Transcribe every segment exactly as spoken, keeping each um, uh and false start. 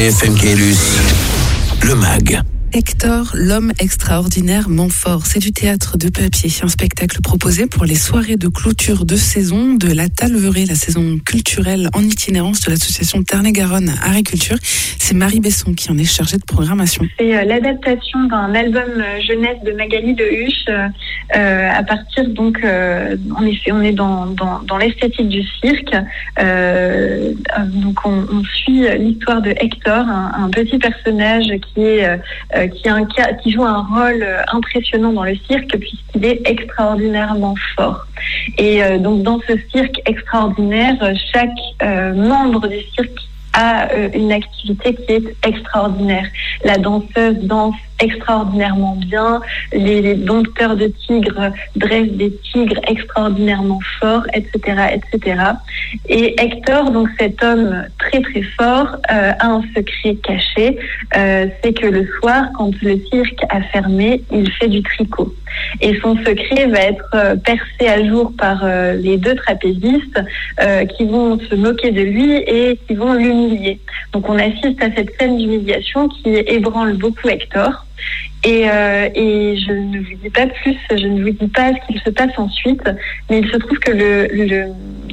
F M Caylus, le mag. Hector, l'homme extraordinairement fort. C'est du théâtre de papier, un spectacle proposé pour les soirées de clôture de saison de la Talverée, la saison culturelle en itinérance de l'association Tarn-et-Garonne Agriculture. C'est Marie Besson qui en est chargée de programmation. C'est euh, l'adaptation d'un album euh, jeunesse de Magali Dehuche euh, euh, à partir donc euh, en effet on est dans dans, dans l'esthétique du cirque. Euh, donc on, on suit l'histoire de Hector, un, un petit personnage qui est euh, Qui, a un, qui joue un rôle impressionnant dans le cirque puisqu'il est extraordinairement fort. Et euh, donc dans ce cirque extraordinaire, chaque euh, membre du cirque a euh, une activité qui est extraordinaire. La danseuse danse extraordinairement bien, les, les dompteurs de tigres dressent des tigres extraordinairement forts, et cetera, et cetera. Et Hector, donc cet homme très très fort, euh, a un secret caché, euh, c'est que le soir, quand le cirque a fermé, il fait du tricot. Et son secret va être euh, percé à jour par euh, les deux trapézistes euh, qui vont se moquer de lui et qui vont l'humilier. Donc on assiste à cette scène d'humiliation qui ébranle beaucoup Hector. Et, euh, et je ne vous dis pas plus, je ne vous dis pas ce qu'il se passe ensuite, mais il se trouve que le, le,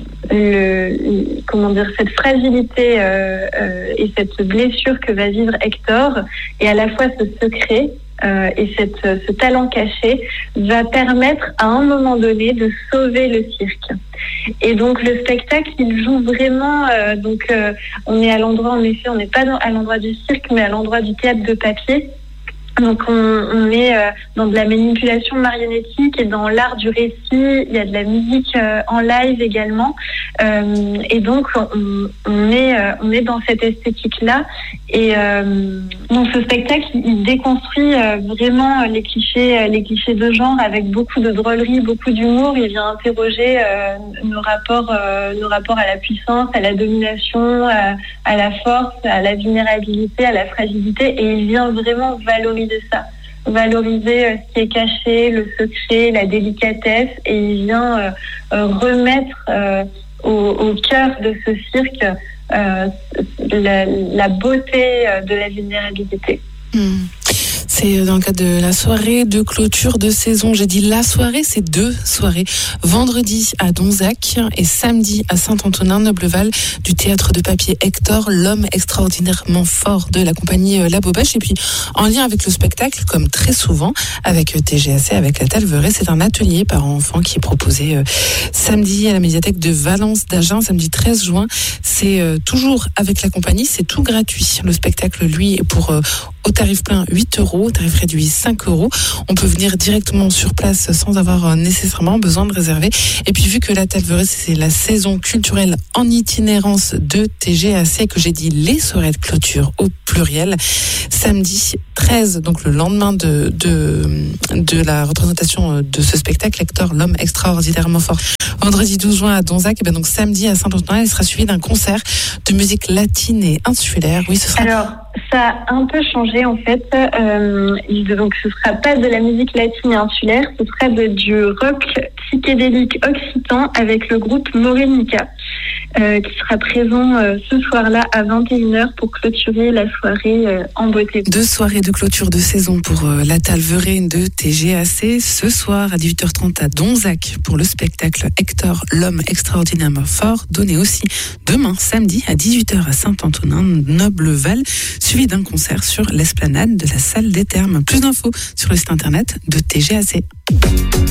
le comment dire, cette fragilité euh, euh, et cette blessure que va vivre Hector, et à la fois ce secret euh, et cette, ce talent caché, va permettre à un moment donné de sauver le cirque. Et donc le spectacle, il joue vraiment. Euh, donc euh, on est à l'endroit, en effet, on n'est pas dans, à l'endroit du cirque, mais à l'endroit du théâtre de papier. Donc on, on est euh, dans de la manipulation marionnettique et dans l'art du récit. Il y a de la musique euh, en live également. Euh, et donc on, on est euh, on est dans cette esthétique-là. Et euh, donc ce spectacle, il déconstruit euh, vraiment les clichés les clichés de genre avec beaucoup de drôlerie, beaucoup d'humour. Il vient interroger euh, nos rapports euh, nos rapports à la puissance, à la domination, à, à la force, à la vulnérabilité, à la fragilité. Et il vient vraiment valoriser de ça, valoriser euh, ce qui est caché, le secret, la délicatesse, et il vient euh, euh, remettre euh, au, au cœur de ce cirque euh, la, la beauté euh, de la vulnérabilité. Mmh. C'est dans le cadre de la soirée de clôture de saison. J'ai dit la soirée, c'est deux soirées. Vendredi à Donzac et samedi à Saint-Antonin-Nobleval du théâtre de papier Hector, l'homme extraordinairement fort de la compagnie La Bobèche. Et puis, en lien avec le spectacle, comme très souvent, avec T G A C, avec la Talverée, c'est un atelier par enfants qui est proposé euh, samedi à la médiathèque de Valence d'Agen, samedi treize juin. C'est euh, toujours avec la compagnie, c'est tout gratuit. Le spectacle, lui, est pour euh, au tarif plein huit euros, tarif réduit cinq euros. On peut venir directement sur place sans avoir nécessairement besoin de réserver. Et puis vu que la Talverée, c'est la saison culturelle en itinérance de T G A C, que j'ai dit les soirées de clôture au pluriel, samedi treize, donc le lendemain de, de, de la représentation de ce spectacle, Hector, l'homme extraordinairement fort. Vendredi douze juin à Donzac, et bien donc samedi à Saint-Antonin, il sera suivi d'un concert de musique latine et insulaire. Oui, ce sera... Alors, ça a un peu changé en fait. Euh, donc, ce sera pas de la musique latine et insulaire, ce sera de, du rock psychédélique occitan avec le groupe Morenica, euh, qui sera présent euh, ce soir-là à vingt et une heures pour clôturer la soirée euh, en beauté. Deux soirées de clôture de saison pour euh, la Talverée de T G A C. Ce soir à dix-huit heures trente à Donzac pour le spectacle Hector, l'homme extraordinairement fort, donné aussi demain samedi à dix-huit heures à Saint-Antonin-Nobleval, suivi d'un concert sur l'esplanade de la salle des Thermes. Plus d'infos sur le site internet de T G A C.